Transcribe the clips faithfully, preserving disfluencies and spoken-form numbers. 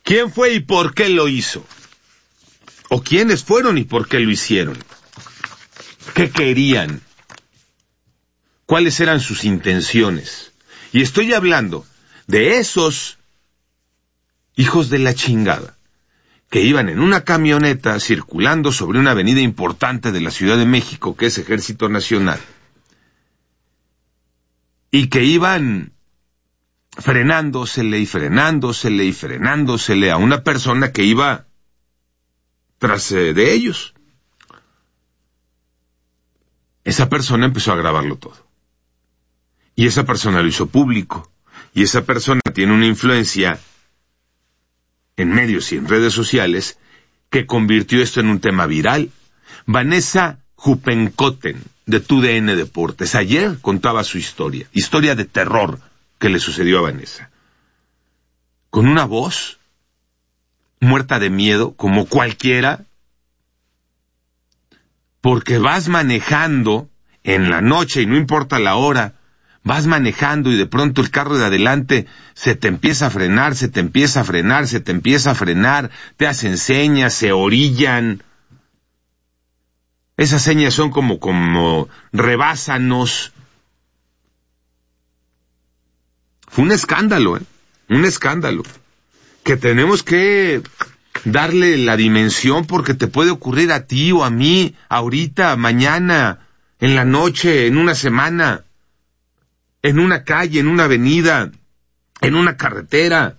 ¿Quién fue y por qué lo hizo? ¿O quiénes fueron y por qué lo hicieron? ¿Qué querían? ¿Cuáles eran sus intenciones? Y estoy hablando de esos hijos de la chingada que iban en una camioneta circulando sobre una avenida importante de la Ciudad de México, que es Ejército Nacional, y que iban frenándosele y frenándosele y frenándosele a una persona que iba tras eh, de ellos. Esa persona empezó a grabarlo todo. Y esa persona lo hizo público. Y esa persona tiene una influencia en medios y en redes sociales que convirtió esto en un tema viral. Vanessa Huppenkotten, de T U D N Deportes, ayer contaba su historia, historia de terror que le sucedió a Vanessa. Con una voz muerta de miedo, como cualquiera, porque vas manejando en la noche y no importa la hora, vas manejando y de pronto el carro de adelante se te empieza a frenar, se te empieza a frenar, se te empieza a frenar, te hacen señas, se orillan. Esas señas son como, como rebásanos. Fue un escándalo, ¿eh? Un escándalo. Que tenemos que darle la dimensión porque te puede ocurrir a ti o a mí, ahorita, mañana, en la noche, en una semana, en una calle, en una avenida, en una carretera.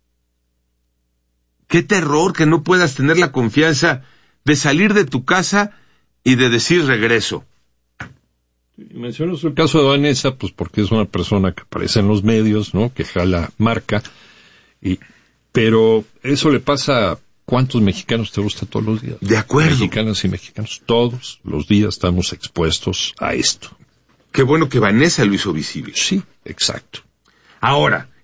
Qué terror que no puedas tener la confianza de salir de tu casa y de decir regreso. Mencionas el caso de Vanessa, pues porque es una persona que aparece en los medios, ¿no? Que jala marca, y, pero eso le pasa a ¿cuántos mexicanos te gusta todos los días? De acuerdo. Mexicanas y mexicanos, todos los días estamos expuestos a esto. Qué bueno que Vanessa lo hizo visible. Sí, exacto. Ahora,